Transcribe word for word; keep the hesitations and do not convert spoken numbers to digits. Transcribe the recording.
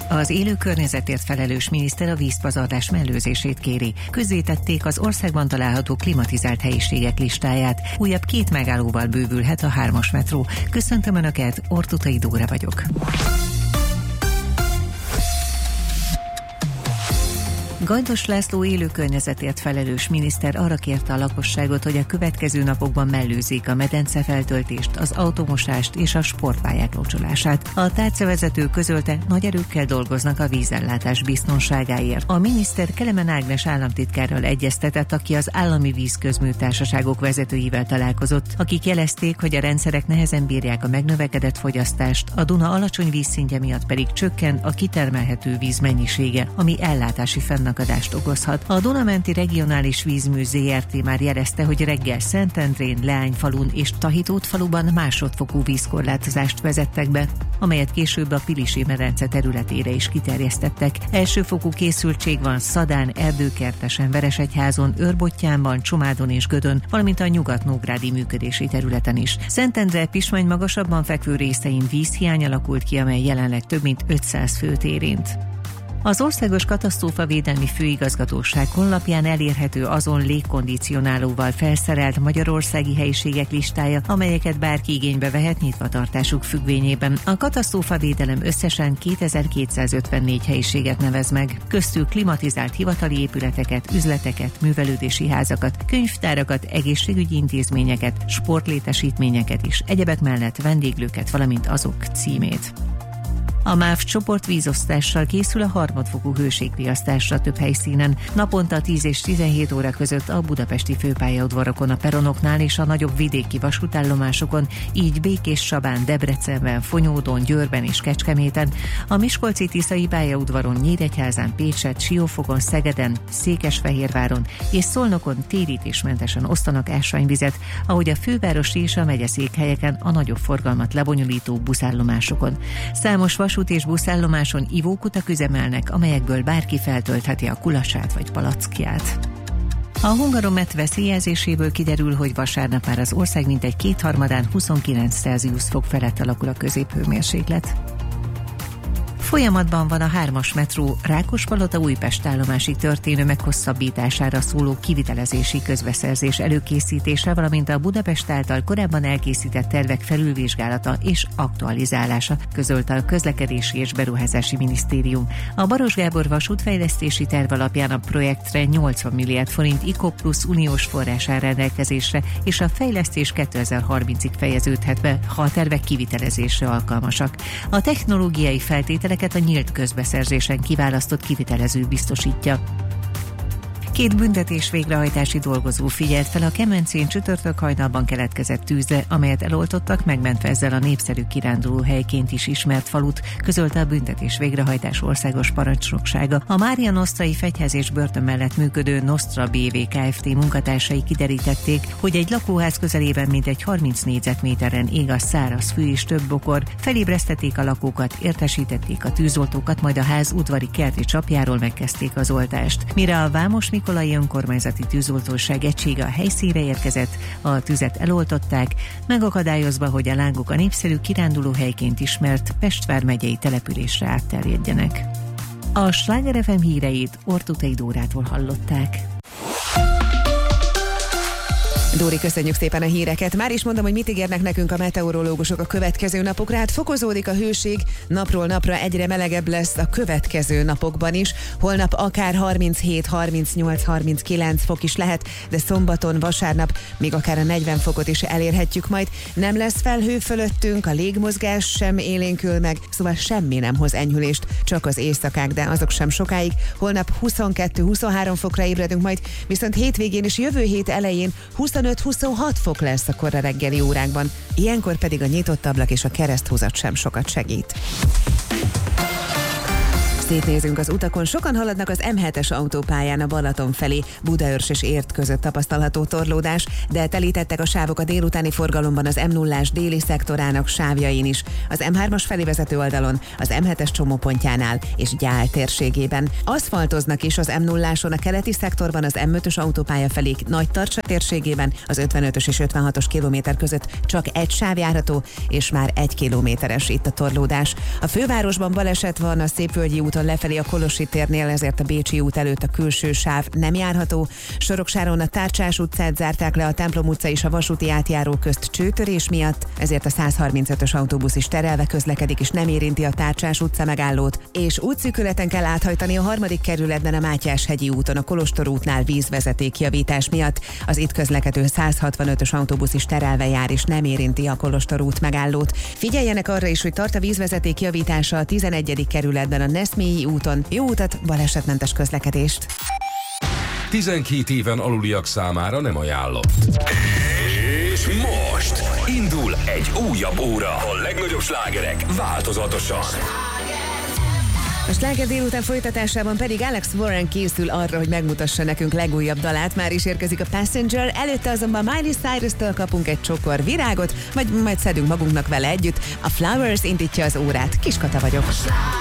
Az élő környezetért felelős miniszter a vízpazarlás mellőzését kéri. Közzétették az országban található klimatizált helyiségek listáját. Újabb két megállóval bővülhet a hármas metró. Köszöntöm Önöket, Ortutai Dóra vagyok. Gajdos László élő környezetért felelős miniszter arra kérte a lakosságot, hogy a következő napokban mellőzzék a medencefeltöltést, az automosást és a sportpályák locsolását. A tárcavezető közölte, nagy erőkkel dolgoznak a vízellátás biztonságáért. A miniszter Kelemen Ágnes államtitkárral egyeztetett, aki az állami vízközműtársaságok vezetőivel találkozott, akik jelezték, hogy a rendszerek nehezen bírják a megnövekedett fogyasztást, a Duna alacsony vízszintje miatt pedig csökken a kitermelhető víz mennyisége, ami ellátási fennakadást okozhat. A Dunamenti Regionális Vízmű zé er té már jelezte, hogy reggel Szentendrén, Leányfalun és Tahitótfaluban másodfokú vízkorlátozást vezettek be, amelyet később a Pilisi medence területére is kiterjesztettek. Elsőfokú készültség van Szadán, Erdőkertesen, Veresegyházon, Őrbottyánban, Csomádon és Gödön, valamint a nyugat-nógrádi működési területen is. Szentendre Pismany magasabban fekvő részein vízhiány alakult ki, amely jelenleg több mint ötszáz főt érint. Az Országos Katasztrófavédelmi Főigazgatóság honlapján elérhető azon légkondicionálóval felszerelt magyarországi helyiségek listája, amelyeket bárki igénybe vehet nyitvatartásuk függvényében. A katasztrófavédelem összesen kétezer-kétszázötvennégy helyiséget nevez meg, köztük klimatizált hivatali épületeket, üzleteket, művelődési házakat, könyvtárakat, egészségügyi intézményeket, sportlétesítményeket és egyebek mellett vendéglőket, valamint azok címét. A MÁV csoport vízosztással készül a harmadfokú hőségriasztásra több helyszínen. Naponta tíz és tizenhét óra között a budapesti főpályaudvarokon, a peronoknál és a nagyobb vidéki vasútállomásokon, így Békés-Csabán, Debrecenben, Fonyódon, Győrben és Kecskeméten, a Miskolci-Tiszai pályaudvaron, Nyíregyházán, Pécsett, Siófokon, Szegeden, Székesfehérváron és Szolnokon térítésmentesen osztanak ásványvizet, ahogy a fővárosi és a megyeszékhelyeken a nagyobb forgalmat lebonyolító buszállomásokon. Számos vasút és buszállomáson ivókutak üzemelnek, amelyekből bárki feltöltheti a kulasát vagy palackját. A Hungaromet veszélyjelzéséből kiderül, hogy vasárnap már az ország mintegy kétharmadán huszonkilenc Celsius fok felett alakul a középhőmérséklet. Folyamatban van a hármas metró Rákospalota-Újpest állomási történő meghosszabbítására szóló kivitelezési közbeszerzés előkészítése, valamint a Budapest által korábban elkészített tervek felülvizsgálata és aktualizálása, közölte a Közlekedési és Beruházási Minisztérium. A Baros Gábor vasútfejlesztési terv alapján a projektre nyolcvan milliárd forint IKO plusz uniós forrás áll rendelkezésre, és a fejlesztés kétezer-harmincig fejeződhet be, ha a tervek kivitelezésre alkalmasak. A technológiai feltételek a nyílt közbeszerzésen kiválasztott kivitelező biztosítja. Két büntetés végrehajtási dolgozó figyelt fel a Kemencén csütörtök hajnalban keletkezett tűzre, amelyet eloltottak, megmentve ezzel a népszerű kirándulóhelyként is ismert falut, közölte a büntetés végrehajtás országos parancsnoksága. A Mária Nosztrai Fegyház és börtön mellett működő Nostra bé vé Kft. Munkatársai kiderítették, hogy egy lakóház közelében mintegy harminc négyzetméteren ég a száraz fű és több bokor. Felébresztették a lakókat, értesítették a tűzoltókat, majd a ház udvari kerti csapjáról megkezdték az oltást. Mire a Vámos Mikolai Önkormányzati Tűzoltóság egysége a helyszínre érkezett, a tüzet eloltották, megakadályozva, hogy a lángok a népszerű kirándulóhelyként ismert Pest vármegyei településre átterjedjenek. A Sláger ef em híreit Ortutai Dórától hallották. Dóri, köszönjük szépen a híreket. Már is mondom, hogy mit ígérnek nekünk a meteorológusok a következő napokra. Hát fokozódik a hőség, napról napra egyre melegebb lesz a következő napokban is. Holnap akár harminchét, harmincnyolc, harminckilenc fok is lehet, de szombaton, vasárnap még akár a negyven fokot is elérhetjük majd. Nem lesz felhő fölöttünk, a légmozgás sem élénkül meg, szóval semmi nem hoz enyhülést, csak az éjszakák, de azok sem sokáig. Holnap huszonkettő-huszonhárom fokra ébredünk majd, viszont hétvégén és jövő hét elején huszonöt-huszonhat fok lesz a kora reggeli órákban. Ilyenkor pedig a nyitott ablak és a kereszthúzat sem sokat segít. Szétnézünk az utakon, sokan haladnak az em hetes autópályán a Balaton felé, Budaörs és Érd között tapasztalható torlódás, de telítettek a sávok a délutáni forgalomban az em nullás déli szektorának sávjain is, az em hármas felé vezető oldalon, az em hetes csomópontjánál és Gyál térségében. Aszfaltoznak is az em nulláson a keleti szektorban az em ötös autópálya felé Nagytarcsa térségében, az ötvenötös és ötvenhatos kilométer között csak egy sáv járható, és már egy kilométeres itt a torlódás. A fővárosban baleset van a Szépvölgyi úton lefelé a Kolossy térnél, ezért a Bécsi út előtt a külső sáv nem járható. Soroksáron a Tárcsás utcát zárták le, a Templom utca és a vasúti átjáró közt csőtörés miatt, ezért a százharmincötös autóbusz is terelve közlekedik, és nem érinti a Tárcsás utca megállót, és útszűkületen kell áthajtani a harmadik kerületben a Mátyás-hegyi úton a Kolostor útnál vízvezetékjavítás miatt. Az itt közlekedő százhatvanötös autóbusz is terelve jár, és nem érinti a Kolostor út megállót. Figyeljenek arra is, hogy tart a vízvezeték javítása a tizenegyedik kerületben a Neszmélyi úton. Jó utat, balesetmentes közlekedést! tizenkét éven aluliak számára nem ajánlott. És most indul egy újabb óra. A legnagyobb slágerek változatosan. A sláger délután folytatásában pedig Alex Warren készül arra, hogy megmutassa nekünk legújabb dalát. Már is érkezik a Passenger, előtte azonban Miley Cyrus-től kapunk egy csokor virágot, vagy majd szedünk magunknak vele együtt. A Flowers indítja az órát. Kiskata vagyok.